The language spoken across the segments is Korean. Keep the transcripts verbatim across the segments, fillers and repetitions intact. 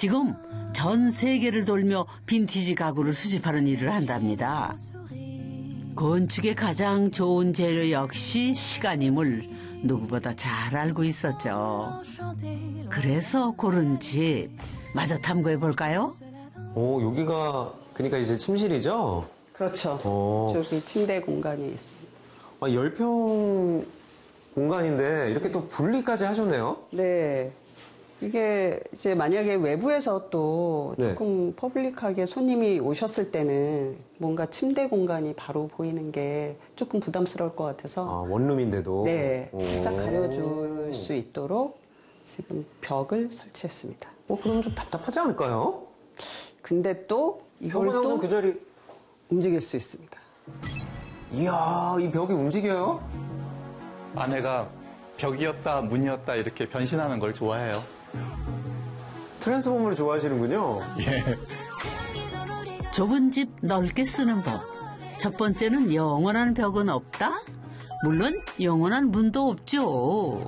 지금 전 세계를 돌며 빈티지 가구를 수집하는 일을 한답니다. 건축에 가장 좋은 재료 역시 시간임을 누구보다 잘 알고 있었죠. 그래서 고른 집 마저 탐구해 볼까요? 오, 여기가 그러니까 이제 침실이죠? 그렇죠. 오. 저기 침대 공간이 있습니다. 아, 십 평 공간인데 이렇게 또 분리까지 하셨네요? 네. 이게 이제 만약에 외부에서 또 네. 조금 퍼블릭하게 손님이 오셨을 때는 뭔가 침대 공간이 바로 보이는 게 조금 부담스러울 것 같아서 아, 원룸인데도? 네, 오. 살짝 가려줄 수 있도록 지금 벽을 설치했습니다. 어, 그럼 좀 답답하지 않을까요? 근데 또 이걸 벽은 또 항상 그 자리. 움직일 수 있습니다. 이야, 이 벽이 움직여요? 아내가 벽이었다 문이었다 이렇게 변신하는 걸 좋아해요. 트랜스포머를 좋아하시는군요. 예. 좁은 집 넓게 쓰는 법. 첫 번째는 영원한 벽은 없다? 물론 영원한 문도 없죠.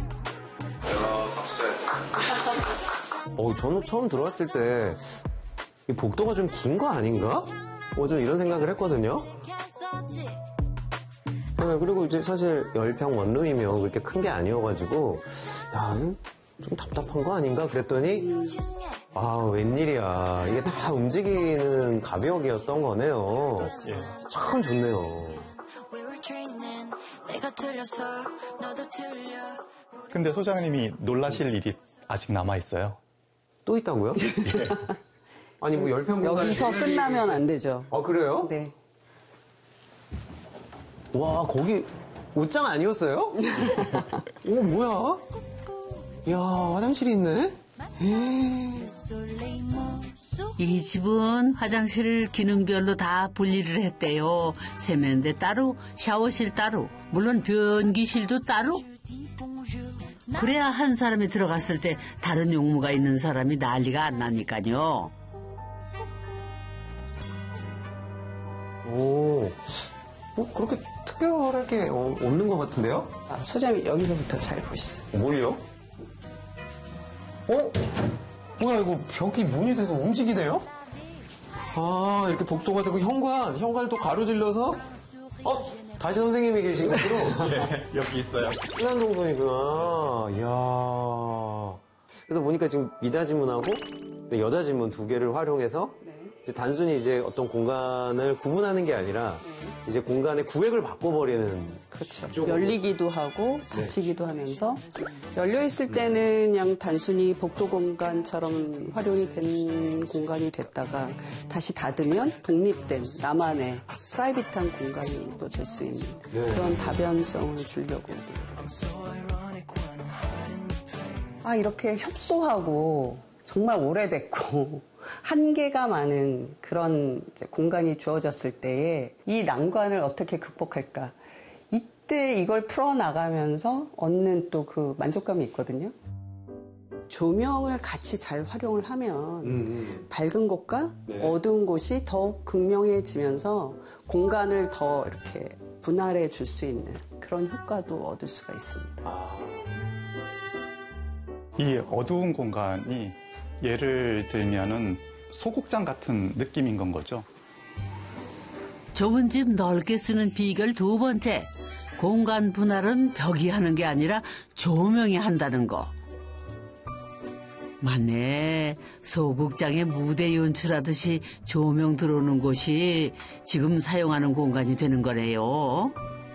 어, 저는 처음 들어왔을 때 이 복도가 좀 긴 거 아닌가? 어, 좀 이런 생각을 했거든요. 네, 그리고 이제 사실 십 평 원룸이면 그렇게 큰 게 아니어가지고 야, 좀 답답한 거 아닌가? 그랬더니 아, 웬일이야. 이게 다 움직이는 가벽이었던 거네요. 예. 참 좋네요. 근데 소장님이 놀라실 일이 아직 남아있어요. 또 있다고요? 예. 아니, 뭐 십 평 공간에 여기서 끝나면 안 되죠. 아, 그래요? 네. 와, 거기 옷장 아니었어요? 오, 뭐야? 이야, 화장실이 있네? 이 집은 화장실 기능별로 다 분리를 했대요. 세면대 따로, 샤워실 따로, 물론 변기실도 따로. 그래야 한 사람이 들어갔을 때 다른 용무가 있는 사람이 난리가 안 나니까요. 오, 뭐 그렇게 특별할 게 어, 없는 것 같은데요? 아, 소장님 여기서부터 잘 보시죠. 뭘요? 어? 뭐야, 이거 벽이 문이 돼서 움직이네요? 아, 이렇게 복도가 되고 현관, 현관을 또 가로질러서 어? 다시 선생님이 계신 거로? 예, 여기 있어요. 신안 동선이구나. 이야. 그래서 보니까 지금 미닫이 지문하고 여자 지문 두 개를 활용해서 이제 단순히 이제 어떤 공간을 구분하는 게 아니라 이제 공간의 구획을 바꿔버리는. 그렇죠. 쪽으로. 열리기도 하고 닫히기도 하면서 열려 있을 때는 그냥 단순히 복도 공간처럼 활용이 된 공간이 됐다가 다시 닫으면 독립된 나만의 프라이빗한 공간이 또 될 수 있는 네. 그런 다변성을 주려고. 아, 이렇게 협소하고 정말 오래됐고 한계가 많은 그런 이제 공간이 주어졌을 때에 이 난관을 어떻게 극복할까? 이때 이걸 풀어나가면서 얻는 또 그 만족감이 있거든요. 조명을 같이 잘 활용을 하면 음, 음. 밝은 곳과 네. 어두운 곳이 더욱 극명해지면서 공간을 더 이렇게 분할해 줄 수 있는 그런 효과도 얻을 수가 있습니다. 아, 이 어두운 공간이 예를 들면은 소극장 같은 느낌인 건 거죠. 좁은 집 넓게 쓰는 비결 두 번째. 공간 분할은 벽이 하는 게 아니라 조명이 한다는 거. 맞네. 소극장에 무대 연출하듯이 조명 들어오는 곳이 지금 사용하는 공간이 되는 거네요.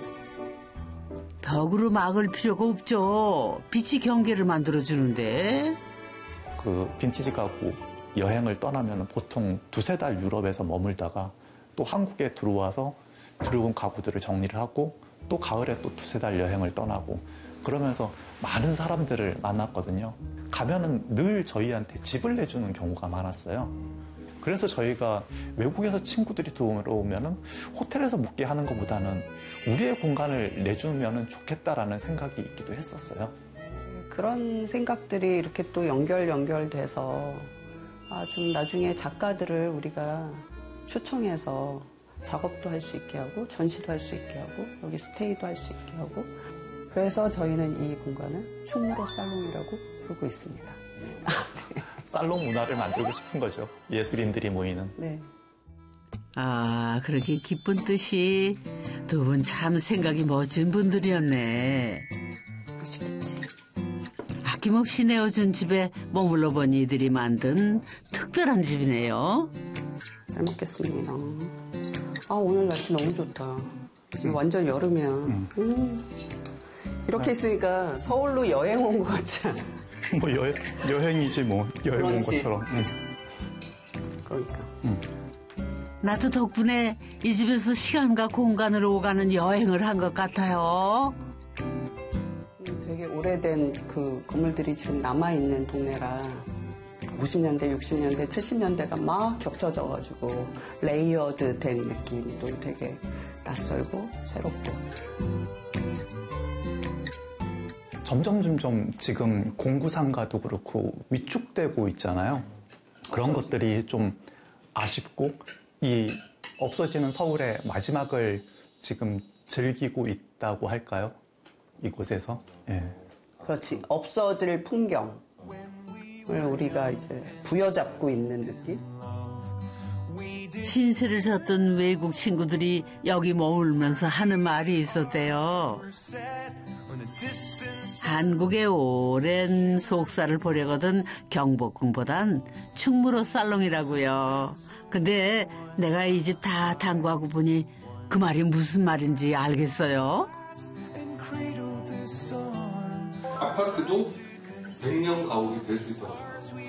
벽으로 막을 필요가 없죠. 빛이 경계를 만들어주는데. 그 빈티지 가구 여행을 떠나면 보통 두세 달 유럽에서 머물다가 또 한국에 들어와서 들어온 가구들을 정리를 하고 또 가을에 또 두세 달 여행을 떠나고 그러면서 많은 사람들을 만났거든요. 가면은 늘 저희한테 집을 내주는 경우가 많았어요. 그래서 저희가 외국에서 친구들이 들어오면은 호텔에서 묵게 하는 것보다는 우리의 공간을 내주면 좋겠다라는 생각이 있기도 했었어요. 그런 생각들이 이렇게 또 연결 연결돼서 아, 좀 나중에 작가들을 우리가 초청해서 작업도 할 수 있게 하고 전시도 할 수 있게 하고 여기 스테이도 할 수 있게 하고 그래서 저희는 이 공간을 충무로 살롱이라고 부르고 있습니다. 살롱 문화를 만들고 싶은 거죠. 예술인들이 모이는. 네. 아, 그렇게 기쁜 뜻이. 두 분 참 생각이 멋진 분들이었네. 맛있겠지. 아낌없이 내어준 집에 머물러 본 이들이 만든 특별한 집이네요. 잘 먹겠습니다. 아, 오늘 날씨 너무 좋다. 지금 완전 여름이야. 음. 음. 이렇게 있으니까 서울로 여행 온 것 같지 않아? 뭐 여행, 여행이지 뭐. 여행 온 그렇지. 것처럼. 응. 그러니까. 나도 덕분에 이 집에서 시간과 공간을 오가는 여행을 한 것 같아요. 되게 오래된 그 건물들이 지금 남아있는 동네라 오십 년대, 육십 년대, 칠십 년대가 막 겹쳐져가지고 레이어드 된 느낌도 되게 낯설고 새롭고. 점점 점점 지금 공구상가도 그렇고 위축되고 있잖아요. 그런 것들이 좀 아쉽고 이 없어지는 서울의 마지막을 지금 즐기고 있다고 할까요? 이곳에서. 예. 그렇지. 없어질 풍경을 우리가 이제 부여잡고 있는 느낌? 신세를 졌던 외국 친구들이 여기 머물면서 하는 말이 있었대요. 한국의 오랜 속살을 보려거든 경복궁보단 충무로 살롱이라고요. 근데 내가 이 집 다 탐구하고 보니 그 말이 무슨 말인지 알겠어요. 아파트도 백 년 가옥이 될 수 있어.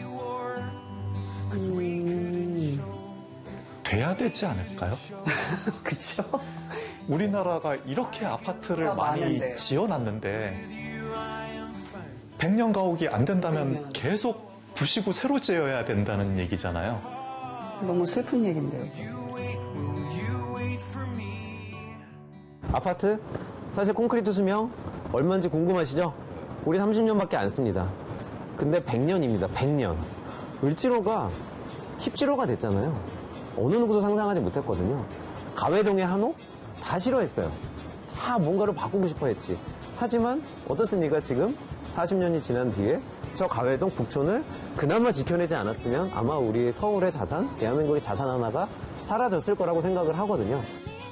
음... 돼야 되지 않을까요? 그쵸? 우리나라가 이렇게 아파트를 아, 많이 많은데. 지어놨는데 백 년 가옥이 안 된다면 계속 부시고 새로 지어야 된다는 얘기잖아요. 너무 슬픈 얘긴데요. 아파트? 사실 콘크리트 수명 얼마인지 궁금하시죠? 우리 삼십 년밖에 안 씁니다. 근데 백 년입니다. 백 년. 을지로가 힙지로가 됐잖아요. 어느 누구도 상상하지 못했거든요. 가회동의 한옥? 다 싫어했어요. 다 뭔가를 바꾸고 싶어 했지. 하지만 어떻습니까? 지금 사십 년이 지난 뒤에 저 가회동 북촌을 그나마 지켜내지 않았으면 아마 우리 서울의 자산, 대한민국의 자산 하나가 사라졌을 거라고 생각을 하거든요.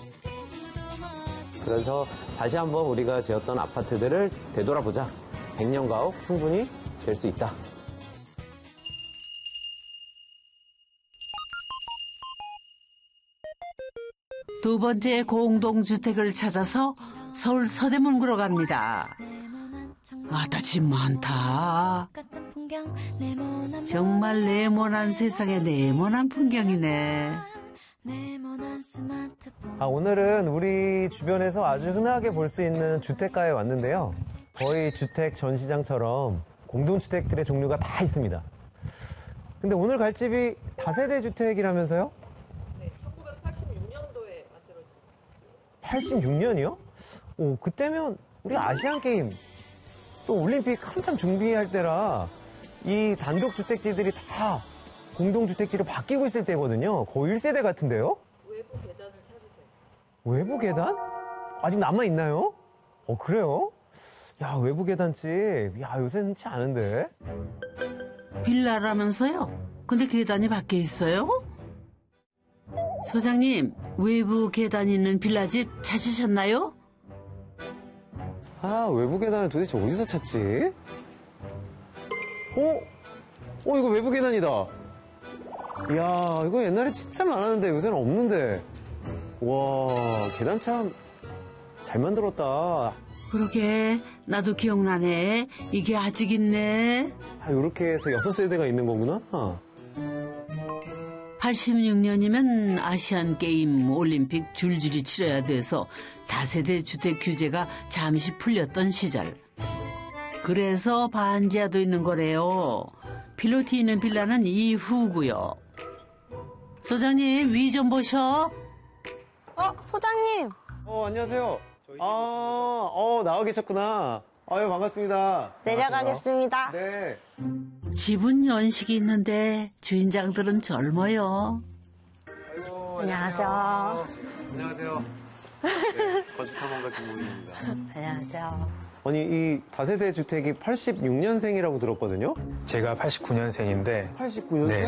그래서 다시 한번 우리가 지었던 아파트들을 되돌아보자. 백 년 가옥 충분히 될 수 있다. 두 번째 공동주택을 찾아서 서울 서대문구로 갑니다. 아따 집 많다. 정말 네모난 세상에 네모난 풍경이네. 아, 오늘은 우리 주변에서 아주 흔하게 볼 수 있는 주택가에 왔는데요. 거의 주택 전시장처럼 공동주택들의 종류가 다 있습니다. 근데 오늘 갈 집이 다세대 주택이라면서요? 네, 천구백팔십육 년도에 만들어진. 팔십육 년이요? 오, 그때면 우리 아시안게임 또 올림픽 한참 준비할 때라 이 단독주택지들이 다 공동주택지로 바뀌고 있을 때거든요. 거의 일 세대 같은데요? 외부 계단을 찾으세요. 외부 계단? 아직 남아있나요? 어, 그래요? 야, 외부 계단집. 야, 요새 흔치 않은데? 빌라라면서요? 근데 계단이 밖에 있어요? 소장님, 외부 계단 있는 빌라집 찾으셨나요? 아, 외부 계단을 도대체 어디서 찾지? 어? 어, 이거 외부 계단이다. 이야, 이거 옛날에 진짜 많았는데 요새는 없는데. 와, 계단 참 잘 만들었다. 그러게, 나도 기억나네. 이게 아직 있네. 아, 요렇게 해서 여섯 세대가 있는 거구나. 팔십육 년이면 아시안게임, 올림픽 줄줄이 치러야 돼서 다세대 주택 규제가 잠시 풀렸던 시절. 그래서 반지하도 있는 거래요. 필로티 있는 빌라는 이후고요. 소장님, 위 좀 보셔. 어, 소장님. 어, 안녕하세요. 아, 어, 나와 계셨구나. 아유, 반갑습니다. 내려가겠습니다. 네. 집은 연식이 있는데 주인장들은 젊어요. 아이고, 안녕하세요. 안녕하세요. 네, 건축 탐험가 김우빈입니다. 안녕하세요. 아니, 이 다세대 주택이 팔십육 년생이라고 들었거든요? 제가 팔십구 년생인데 팔십구 년생? 네.